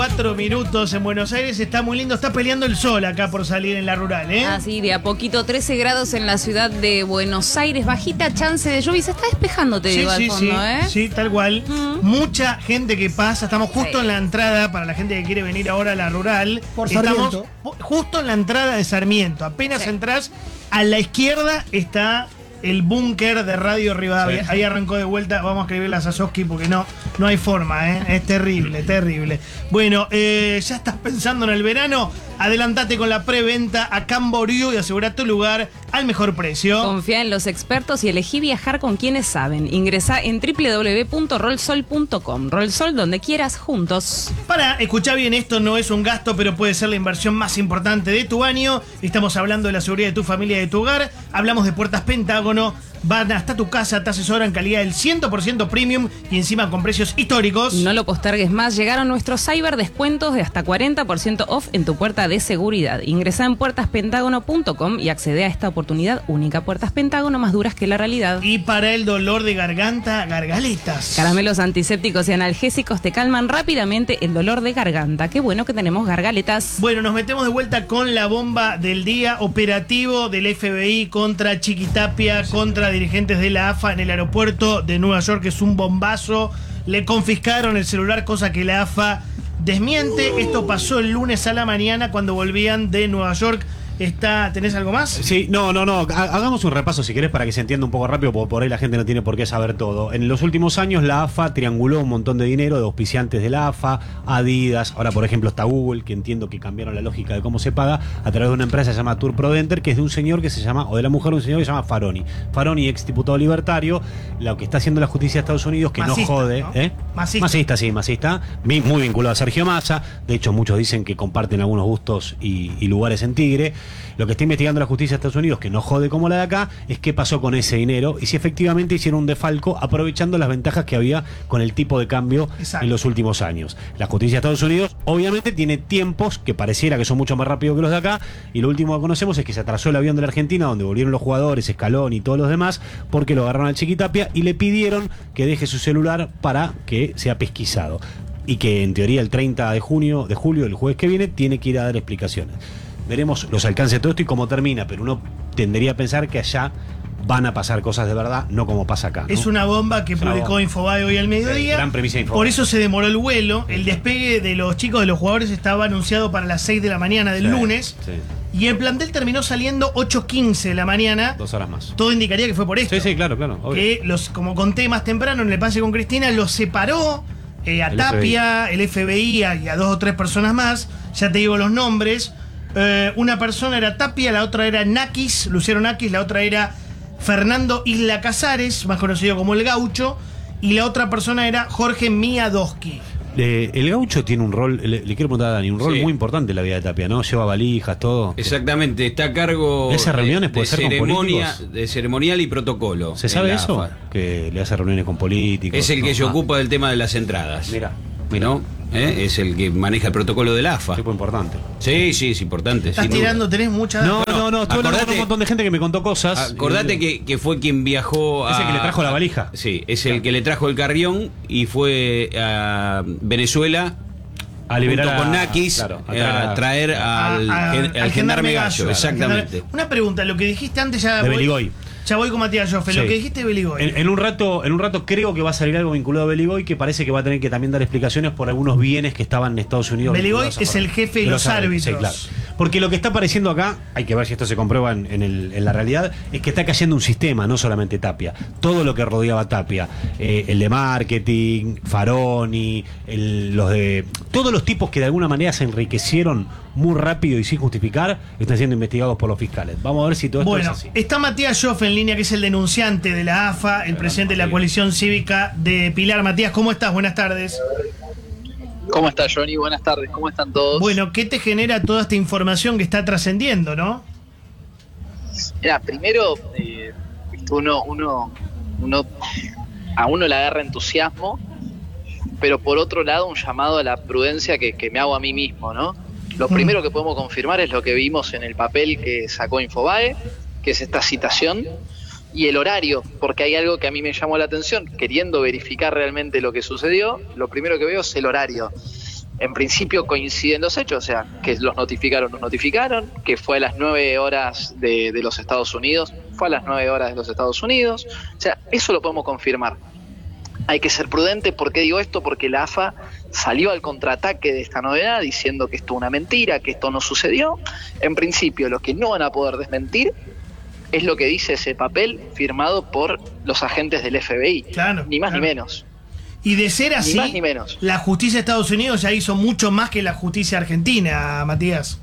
4 minutos en Buenos Aires. Está muy lindo, está peleando el sol acá por salir en la rural, ¿eh? Ah, sí, de a poquito, 13 grados en la ciudad de Buenos Aires, bajita chance de lluvia. Se está despejando, te digo, al fondo, ¿eh? Sí, tal cual. Mucha gente que pasa. Estamos justo en la entrada, para la gente que quiere venir ahora a la rural. Por Sarmiento. Estamos justo en la entrada de Sarmiento. Apenas entras, a la izquierda está el búnker de Radio Rivadavia. Sí. Ahí arrancó de vuelta. Vamos a escribirle a Sasowski porque no hay forma, ¿eh? Es terrible, terrible. Bueno, ya estás pensando en el verano. Adelantate con la preventa a Camboriú y asegura tu lugar al mejor precio. Confía en los expertos y elegí viajar con quienes saben. Ingresá en www.rolsol.com. Rolsol donde quieras, juntos. Para escuchar bien, esto no es un gasto, pero puede ser la inversión más importante de tu año. Estamos hablando de la seguridad de tu familia y de tu hogar. Hablamos de Puertas Pentágono. Van hasta tu casa, te asesoran calidad del 100% premium y encima con precios históricos. No lo postergues más. Llegaron nuestros cyber descuentos de hasta 40% off en tu puerta de seguridad. Ingresá en puertaspentagono.com y accede a esta oportunidad única. Puertas Pentágono, más duras que la realidad. Y para el dolor de garganta, Gargaletas. Caramelos antisépticos y analgésicos te calman rápidamente el dolor de garganta. Qué bueno que tenemos Gargaletas. Bueno, nos metemos de vuelta con la bomba del día. Operativo del FBI contra Chiquitapia, contra dirigentes de la AFA en el aeropuerto de Nueva York. Es un bombazo. Le confiscaron el celular, cosa que la AFA desmiente. Esto pasó el lunes a la mañana cuando volvían de Nueva York. ¿Tenés algo más? Sí, no. Hagamos un repaso si querés para que se entienda un poco rápido, porque por ahí la gente no tiene por qué saber todo. En los últimos años la AFA trianguló un montón de dinero de auspiciantes de la AFA, Adidas, ahora por ejemplo está Google, que entiendo que cambiaron la lógica de cómo se paga, a través de una empresa que se llama Tour Prodenter, que es de un señor que se llama, o de la mujer de un señor que se llama Faroni. Faroni, ex diputado libertario, lo que está haciendo la justicia de Estados Unidos, que masista, no jode, ¿no? Masista, muy vinculado a Sergio Massa. De hecho, muchos dicen que comparten algunos gustos y lugares en Tigre. Lo que está investigando la justicia de Estados Unidos, que no jode como la de acá, es qué pasó con ese dinero y si efectivamente hicieron un defalco aprovechando las ventajas que había con el tipo de cambio. Exacto. En los últimos años. La justicia de Estados Unidos obviamente tiene tiempos que pareciera que son mucho más rápidos que los de acá, y lo último que conocemos es que se atrasó el avión de la Argentina, donde volvieron los jugadores, Scaloni y todos los demás, porque lo agarraron al Chiquitapia y le pidieron que deje su celular para que sea pesquisado. Y que en teoría el 30 de julio, el jueves que viene, tiene que ir a dar explicaciones. Veremos los alcances de todo esto y cómo termina, pero uno tendería a pensar que allá van a pasar cosas de verdad, no como pasa acá, ¿no? Es una bomba que publicó Infobae hoy al mediodía. Gran premisa de Infobae. Por eso se demoró el vuelo. El despegue de los chicos, de los jugadores, estaba anunciado para las 6 de la mañana del lunes. Sí. Y el plantel terminó saliendo 8:15 de la mañana. 2 horas más. Todo indicaría que fue por esto. Sí, claro. Obvio. Que como conté más temprano en el pase con Cristina, los separó a Tapia, el FBI y a 2 o 3 personas más. Ya te digo los nombres. Una persona era Tapia, la otra era Nakis, Luciano Nakis, la otra era Fernando Isla Casares, más conocido como el Gaucho, y la otra persona era Jorge Miadoski. El Gaucho tiene un rol, le quiero preguntar a Dani, un rol muy importante en la vida de Tapia, ¿no? Lleva valijas, todo. Exactamente, está a cargo de esas reuniones, puede ser ceremonia, con políticos. De ceremonial y protocolo. ¿Se sabe eso? AFA. Que le hace reuniones con políticos. Es el que se ocupa del tema de las entradas. Mira. ¿No? Es el que maneja el protocolo del AFA. Tipo importante. Sí, es importante. Estás tirando, tenés mucha... No, estuve hablando con un montón de gente que me contó cosas. Acordate que fue quien viajó a... Es el que le trajo la valija. Sí, es el que le trajo el carrión y fue a Venezuela a liberar junto con Nakis, a traer al gendarme Gallo. Exactamente. Una pregunta, lo que dijiste antes ya... De Beligoy. Ya voy con Matías Joffe, sí. Lo que dijiste de Beligoy. En un rato creo que va a salir algo vinculado a Beligoy, que parece que va a tener que también dar explicaciones por algunos bienes que estaban en Estados Unidos. Beligoy es el jefe de los árbitros. Sí, claro. Porque lo que está apareciendo acá, hay que ver si esto se comprueba en la realidad, es que está cayendo un sistema, no solamente Tapia. Todo lo que rodeaba a Tapia, el de marketing, Faroni, todos los tipos que de alguna manera se enriquecieron muy rápido y sin justificar, están siendo investigados por los fiscales. Vamos a ver si todo esto es así. Está Matías Joffe en línea, que es el denunciante de la AFA, el presidente de la coalición cívica de Pilar. Matías, ¿cómo estás? Buenas tardes. ¿Cómo estás, Johnny? Buenas tardes, ¿cómo están todos? Bueno, ¿qué te genera toda esta información que está trascendiendo, no? Mira, primero, a uno le agarra entusiasmo, pero por otro lado un llamado a la prudencia que me hago a mí mismo, ¿no? Lo primero que podemos confirmar es lo que vimos en el papel que sacó Infobae, que es esta citación, y el horario, porque hay algo que a mí me llamó la atención, queriendo verificar realmente lo que sucedió, lo primero que veo es el horario. En principio coinciden los hechos, o sea, que nos notificaron, que fue a las 9 horas de los Estados Unidos, fue a las 9 horas de los Estados Unidos, o sea, eso lo podemos confirmar. Hay que ser prudente. ¿Por qué digo esto? Porque la AFA salió al contraataque de esta novedad diciendo que esto es una mentira, que esto no sucedió. En principio, lo que no van a poder desmentir es lo que dice ese papel firmado por los agentes del FBI, claro, ni más claro. ni menos. Y de ser así, ni más ni menos. La justicia de Estados Unidos ya hizo mucho más que la justicia argentina, Matías.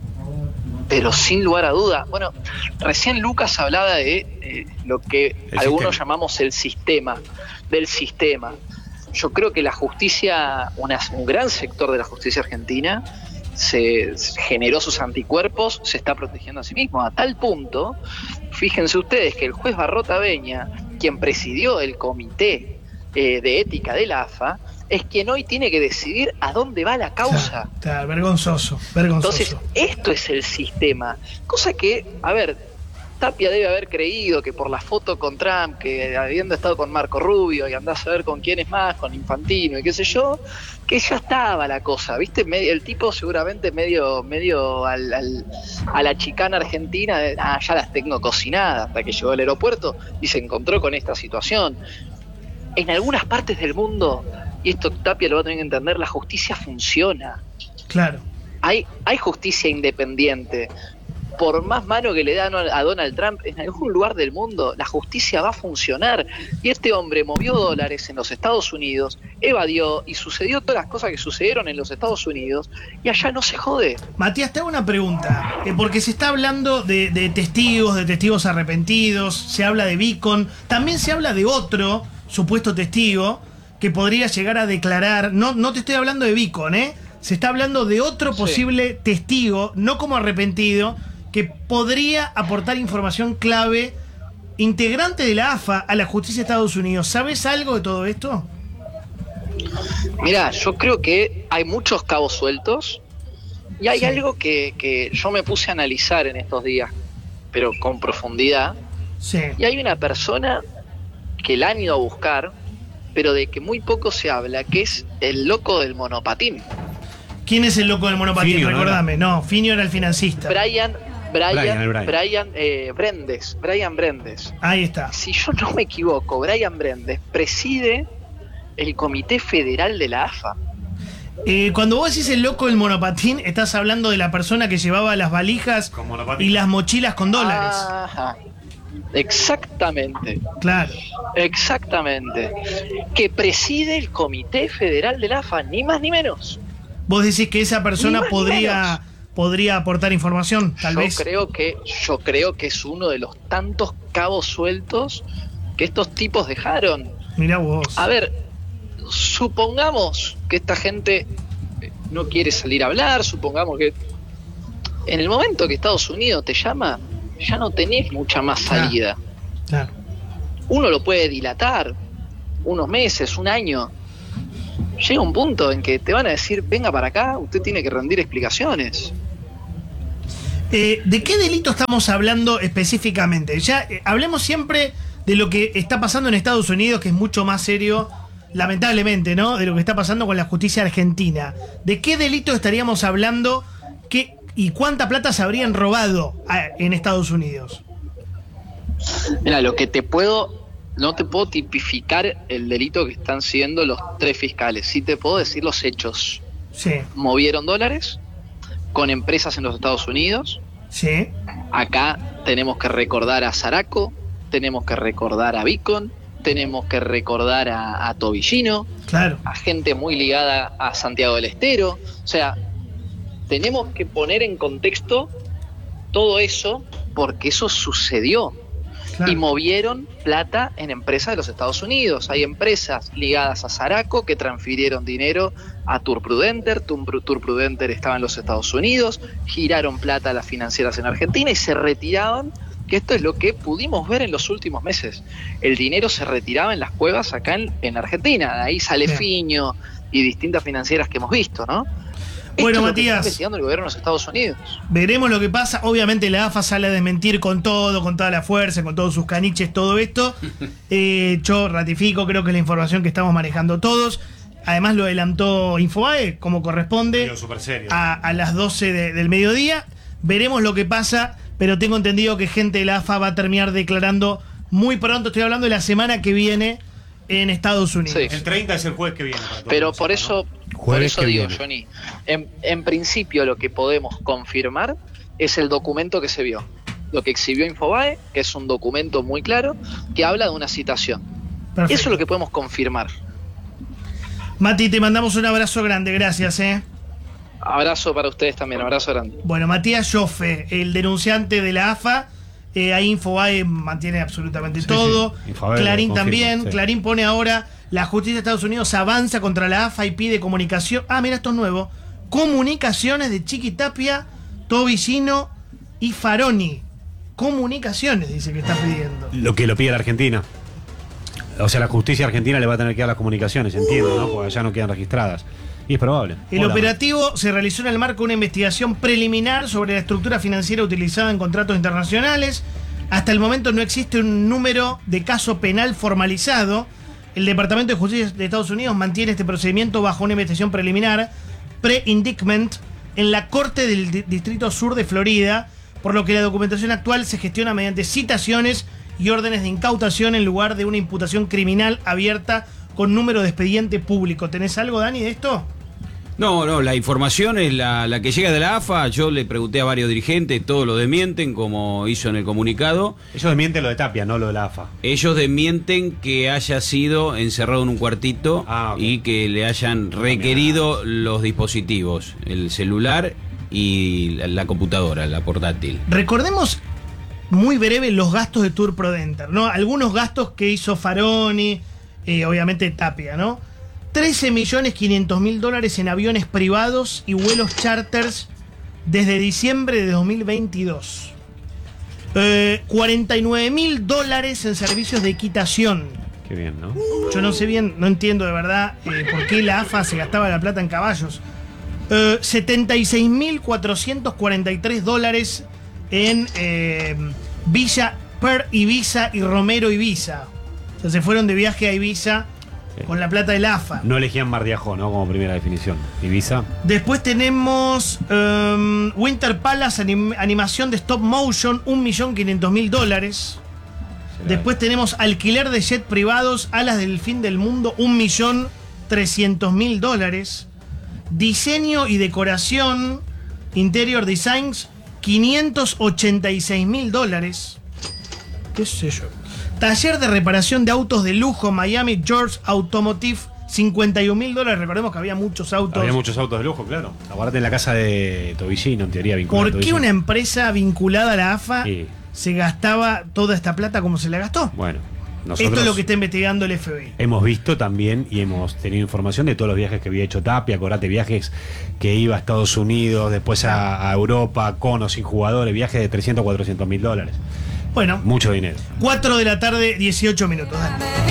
Pero sin lugar a duda. Bueno, recién Lucas hablaba de lo que algunos llamamos el sistema, del sistema. Yo creo que la justicia, un gran sector de la justicia argentina, se generó sus anticuerpos, se está protegiendo a sí mismo, a tal punto, fíjense ustedes que el juez Barrota Beña, quien presidió el comité de ética de la AFA, es quien hoy tiene que decidir a dónde va la causa. Vergonzoso. Entonces, esto es el sistema. Cosa que, a ver, Tapia debe haber creído que por la foto con Trump, que habiendo estado con Marco Rubio y andás a ver con quién es más, con Infantino y qué sé yo, que ya estaba la cosa, ¿viste? El tipo seguramente medio a la chicana argentina, ya las tengo cocinadas, hasta que llegó al aeropuerto y se encontró con esta situación. En algunas partes del mundo, y esto Tapia lo va a tener que entender, la justicia funciona. Claro. Hay justicia independiente. Por más mano que le dan a Donald Trump, en algún lugar del mundo la justicia va a funcionar. Y este hombre movió dólares en los Estados Unidos, evadió y sucedió todas las cosas que sucedieron en los Estados Unidos, y allá no se jode. Matías, te hago una pregunta, porque se está hablando de testigos arrepentidos, se habla de Beacon, también se habla de otro supuesto testigo que podría llegar a declarar, no te estoy hablando de Beacon, se está hablando de otro posible testigo, no como arrepentido, que podría aportar información clave, integrante de la AFA, a la justicia de Estados Unidos. ¿Sabes algo de todo esto? Mirá, yo creo que hay muchos cabos sueltos y hay algo que yo me puse a analizar en estos días, pero con profundidad. Sí. Y hay una persona que la han ido a buscar, pero de que muy poco se habla, que es el loco del monopatín. ¿Quién es el loco del monopatín? Finio, recordame. No, Finio era el financista. Brian Brendes. Ahí está. Si yo no me equivoco, Brian Brendes preside el Comité Federal de la AFA. Cuando vos decís el loco del monopatín, estás hablando de la persona que llevaba las valijas y las mochilas con dólares. Ajá. Exactamente. Claro. Exactamente. Que preside el Comité Federal de la AFA, ni más ni menos. Vos decís que esa persona podría aportar información, tal vez. Yo creo que es uno de los tantos cabos sueltos que estos tipos dejaron. Mirá vos. A ver, supongamos que esta gente no quiere salir a hablar, supongamos que en el momento que Estados Unidos te llama, ya no tenés mucha más salida. Claro. Uno lo puede dilatar unos meses, un año. Llega un punto en que te van a decir, venga para acá, usted tiene que rendir explicaciones. ¿De qué delito estamos hablando específicamente? Ya hablemos siempre de lo que está pasando en Estados Unidos, que es mucho más serio, lamentablemente, ¿no? De lo que está pasando con la justicia argentina. ¿De qué delito estaríamos hablando y cuánta plata se habrían robado en Estados Unidos? Mira, no te puedo tipificar el delito que están siguiendo los tres fiscales. Sí te puedo decir los hechos. Sí. Movieron dólares con empresas en los Estados Unidos. Sí. Acá tenemos que recordar a Zaraco, tenemos que recordar a Beacon, tenemos que recordar a Tobillino, claro, a gente muy ligada a Santiago del Estero. O sea, tenemos que poner en contexto todo eso porque eso sucedió. Claro. Y movieron plata en empresas de los Estados Unidos. Hay empresas ligadas a Zaraco que transfirieron dinero a Tour Prudenter. Tour Prudenter estaba en los Estados Unidos, giraron plata a las financieras en Argentina y se retiraban, que esto es lo que pudimos ver en los últimos meses. El dinero se retiraba en las cuevas acá en Argentina. De ahí sale Finio y distintas financieras que hemos visto, ¿no? Bueno, esto Matías, es lo que está investigando el gobierno de los Estados Unidos. Veremos lo que pasa. Obviamente la AFA sale a desmentir con toda la fuerza, con todos sus caniches, todo esto. Yo ratifico, creo que es la información que estamos manejando todos. Además lo adelantó Infobae, como corresponde, Súper serio. a las 12 del mediodía. Veremos lo que pasa, pero tengo entendido que gente de la AFA va a terminar declarando muy pronto. Estoy hablando de la semana que viene en Estados Unidos. Sí. El 30 es el jueves que viene. Pero por eso, ¿no? por eso digo, viene. Johnny, en principio lo que podemos confirmar es el documento que se vio. Lo que exhibió Infobae, que es un documento muy claro, que habla de una citación. Perfecto. Eso es lo que podemos confirmar. Mati, te mandamos un abrazo grande, gracias. Abrazo para ustedes también, abrazo grande. Bueno, Matías Joffe, el denunciante de la AFA, ahí Infobae mantiene absolutamente todo. Sí. Infobae Clarín lo confirma, también. sí. Clarín pone ahora: la justicia de Estados Unidos avanza contra la AFA y pide comunicación. Ah, mira, esto es nuevo. Comunicaciones de Chiqui Tapia, Tobillino y Faroni. Comunicaciones, dice que está pidiendo. Lo que lo pide la Argentina. O sea, la justicia argentina le va a tener que dar las comunicaciones, entiendo, ¿no? Porque allá no quedan registradas. Y es probable. El operativo se realizó en el marco de una investigación preliminar sobre la estructura financiera utilizada en contratos internacionales. Hasta el momento no existe un número de caso penal formalizado. El Departamento de Justicia de Estados Unidos mantiene este procedimiento bajo una investigación preliminar, pre-indictment, en la Corte del Distrito Sur de Florida, por lo que la documentación actual se gestiona mediante citaciones y órdenes de incautación en lugar de una imputación criminal abierta con número de expediente público. ¿Tenés algo, Dani, de esto? No, la información es la que llega de la AFA. Yo le pregunté a varios dirigentes, todos lo desmienten, como hizo en el comunicado. Ellos desmienten lo de Tapia, no lo de la AFA. Ellos desmienten que haya sido encerrado en un cuartito y que le hayan requerido los dispositivos, el celular y la computadora, la portátil. Recordemos muy breve los gastos de Tour Prodenter, ¿no? Algunos gastos que hizo Faroni, obviamente Tapia, ¿no? $13.500.000 en aviones privados y vuelos charters desde diciembre de 2022. $49.000 en servicios de equitación. Qué bien, ¿no? Yo no sé bien, no entiendo de verdad por qué la AFA se gastaba la plata en caballos. $76.443 en Villa Per Ibiza y Romero Ibiza. O sea, se fueron de viaje a Ibiza con la plata del AFA. No elegían Mar de Ajó, ¿no? Como primera definición. Ibiza. Después tenemos Winter Palace, animación de stop motion, $1.500.000. Después tenemos alquiler de jet privados, Alas del Fin del Mundo, $1.300.000. Diseño y decoración, Interior Designs, $586.000. ¿Qué sé yo? Taller de reparación de autos de lujo, Miami George Automotive, $51.000. Recordemos que había muchos autos. Había muchos autos de lujo, claro. Aguardate en la casa de Tobillino, en teoría vinculada. ¿Por qué una empresa vinculada a la AFA Sí. se gastaba toda esta plata como se la gastó? Bueno, nosotros Esto es lo que está investigando el FBI. hemos visto también y hemos tenido información de todos los viajes que había hecho Tapia. Acordate, viajes que iba a Estados Unidos, después a Europa, con o sin jugadores, viajes de $300.000 a $400.000. Bueno, Mucho dinero. 4 de la tarde, 18 minutos. Dale.